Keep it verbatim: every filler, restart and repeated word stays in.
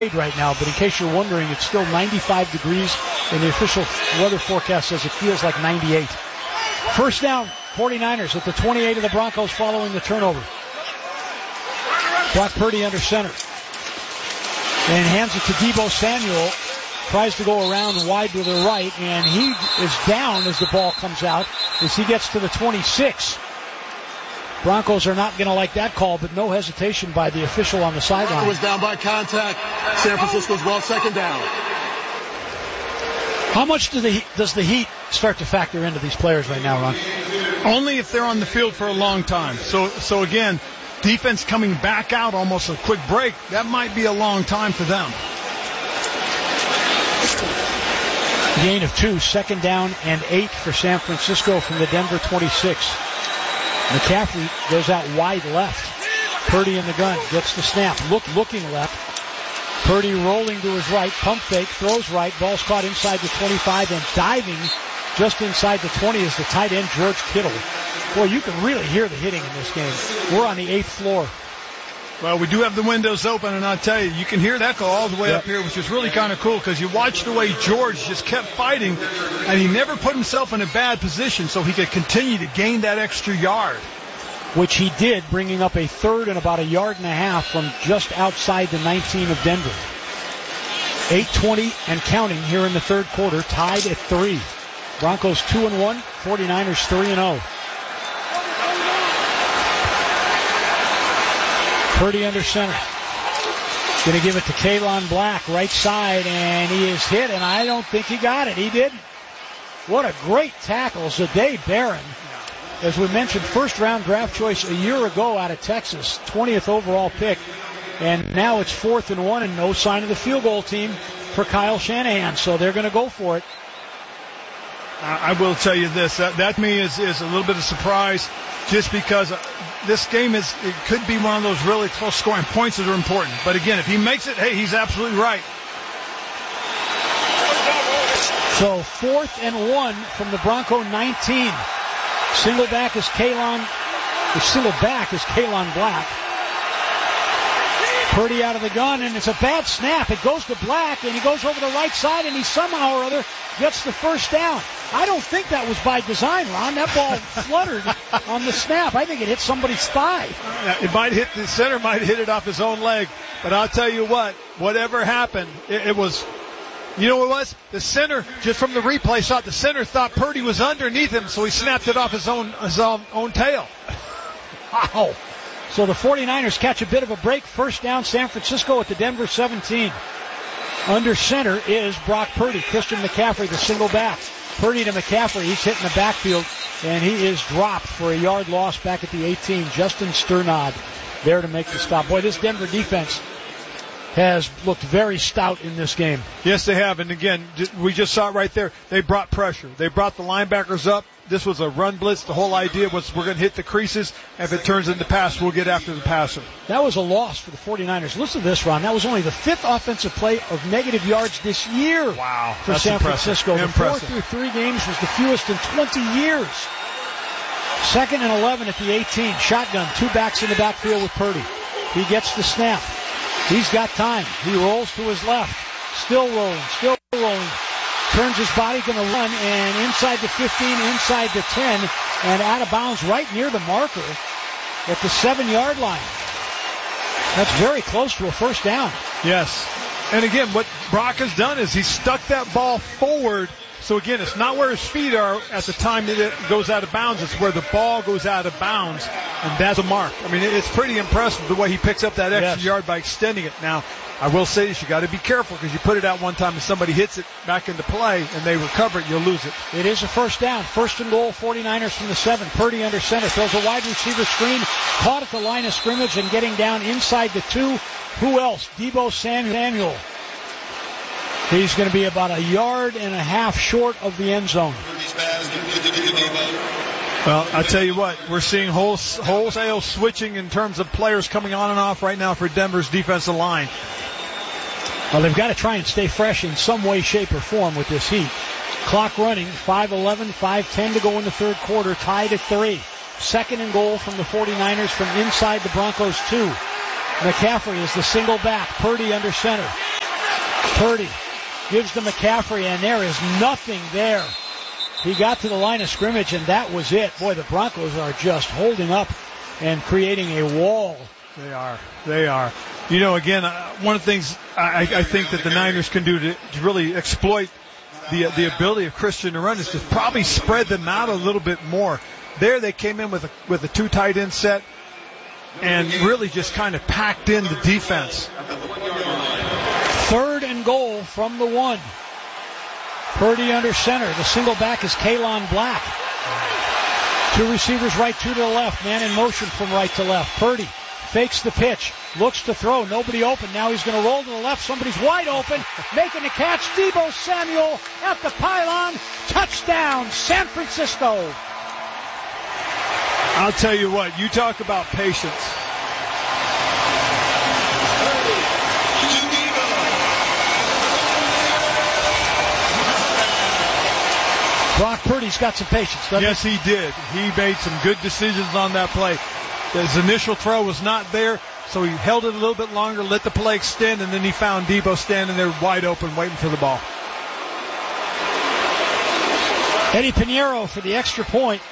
right now, but in case you're wondering, it's still ninety-five degrees, and the official weather forecast says it feels like ninety-eight. First down, forty-niners at the twenty-eight of the Broncos following the turnover. Brock Purdy under center. And hands it to Deebo Samuel. Tries to go around wide to the right, and he is down as the ball comes out as he gets to the twenty-six. Broncos are not going to like that call, but no hesitation by the official on the sideline. Was down by contact. San Francisco's ball, second down. How much do the, does the heat start to factor into these players right now, Ron? Only if they're on the field for a long time. So, so again, defense coming back out, almost a quick break, that might be a long time for them. Gain of two, second down and eight for San Francisco from the Denver twenty-six. McCaffrey goes out wide left. Purdy in the gun, gets the snap, look, looking left. Purdy rolling to his right, pump fake, throws right, ball's caught inside the twenty-five and diving just inside the twenty is the tight end George Kittle. Boy, you can really hear the hitting in this game. We're on the eighth floor. Well, we do have the windows open, and I'll tell you, you can hear that echo all the way yep. up here, which is really kind of cool because you watch the way George just kept fighting, and he never put himself in a bad position so he could continue to gain that extra yard. Which he did, bringing up a third and about a yard and a half from just outside the nineteen of Denver. eight twenty and counting here in the third quarter, tied at three. Broncos two and one, forty-niners three and oh. Purdy under center. Going to give it to Kalon Black, right side, and he is hit, and I don't think he got it. He didn't. What a great tackle. Za'Dai Barron, as we mentioned, first-round draft choice a year ago out of Texas, twentieth overall pick, and now it's fourth and one and no sign of the field goal team for Kyle Shanahan, so they're going to go for it. I will tell you this, that, that to me is, is a little bit of surprise just because this game is, it could be one of those really close scoring points that are important. But again, if he makes it, hey, he's absolutely right. So fourth and one from the Bronco nineteen. Single back is Kalon, the single back is Kalon Black. Purdy out of the gun, and it's a bad snap. It goes to Black, and he goes over the right side, and he somehow or other gets the first down. I don't think that was by design, Ron. That ball fluttered on the snap. I think it hit somebody's thigh. It might hit the center, might hit it off his own leg. But I'll tell you what, whatever happened, it, it was, you know what it was? The center, just from the replay shot, the center thought Purdy was underneath him, so he snapped it off his own his own, own tail. Wow. So the forty-niners catch a bit of a break. First down, San Francisco at the Denver seventeen. Under center is Brock Purdy. Christian McCaffrey, the single back. Purdy to McCaffrey. He's hitting the backfield, and he is dropped for a yard loss back at the eighteen. Justin Sternad there to make the stop. Boy, this Denver defense has looked very stout in this game. Yes, they have. And again, we just saw it right there. They brought pressure. They brought the linebackers up. This was a run blitz. The whole idea was we're going to hit the creases. If it turns into pass, we'll get after the passer. That was a loss for the forty-niners. Listen to this, Ron. That was only the fifth offensive play of negative yards this year. Wow. For That's San impressive. Francisco. The impressive. four through three games was the fewest in twenty years. Second and eleven at the eighteen. Shotgun. Two backs in the backfield with Purdy. He gets the snap. He's got time. He rolls to his left. Still rolling. Still rolling. Turns his body, going to run, and inside the fifteen, inside the ten, and out of bounds right near the marker at the seven-yard line. That's very close to a first down. Yes. And again, what Brock has done is he stuck that ball forward. So again, it's not where his feet are at the time that it goes out of bounds. It's where the ball goes out of bounds, and that's a mark. I mean, it's pretty impressive the way he picks up that extra yes. yard by extending it. Now, I will say this, you got to be careful because you put it out one time and somebody hits it back into play and they recover it, you'll lose it. It is a first down. First and goal, forty-niners from the seven. Purdy under center, throws a wide receiver screen, caught at the line of scrimmage and getting down inside the two. Who else? Deebo Samuel. He's going to be about a yard and a half short of the end zone. Well, I tell you what, we're seeing wholesale switching in terms of players coming on and off right now for Denver's defensive line. Well, they've got to try and stay fresh in some way, shape, or form with this heat. Clock running, five eleven, five ten to go in the third quarter, tied at three. Second and goal from the forty-niners from inside the Broncos two. McCaffrey is the single back. Purdy under center. Purdy gives to McCaffrey, and there is nothing there. He got to the line of scrimmage, and that was it. Boy, the Broncos are just holding up and creating a wall. They are. They are. You know, again, uh, one of the things I, I think that the Niners can do to, to really exploit the the ability of Christian to run is to probably spread them out a little bit more. There they came in with a, with a two tight end set and really just kind of packed in the defense. Third and goal from the one. Purdy under center. The single back is Kalon Black. Two receivers right, two to the left. Man in motion from right to left. Purdy fakes the pitch. Looks to throw. Nobody open. Now he's going to roll to the left. Somebody's wide open. Making the catch. Deebo Samuel at the pylon. Touchdown, San Francisco. I'll tell you what. You talk about patience. Brock Purdy's got some patience, doesn't yes, he? Yes, he did. He made some good decisions on that play. His initial throw was not there, so he held it a little bit longer, let the play extend, and then he found Deebo standing there wide open waiting for the ball. Eddie Pinheiro for the extra point.